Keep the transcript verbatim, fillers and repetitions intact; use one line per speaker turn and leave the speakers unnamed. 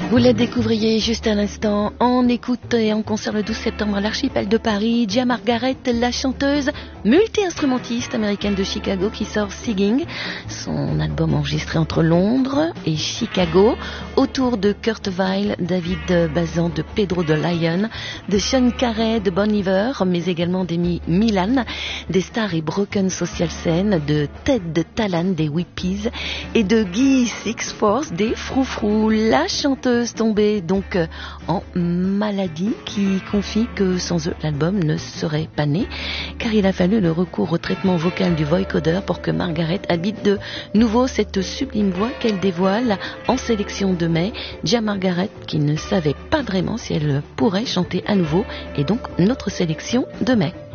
Vous la découvriez juste à l'instant en écoute et en concert le douze septembre à l'Archipel de Paris. Gia Margaret, la chanteuse multi-instrumentiste américaine de Chicago qui sort Singing, son album enregistré entre Londres et Chicago, autour de Kurt Weill, David Bazan, de Pedro de Lion, de Sean Carey, de Bon Iver, mais également d'Amy Milan, des Stars et Broken Social Scene, de Ted Talan des Whippies et de Guy Sixforce des Froufrous. La chanteuse tombée donc en maladie qui confie que sans eux l'album ne serait pas né, car il a fallu le recours au traitement vocal du vocoder pour que Margaret habite de nouveau cette sublime voix qu'elle dévoile en sélection de mai. Gia Margaret qui ne savait pas vraiment si elle pourrait chanter à nouveau, et donc notre sélection de mai.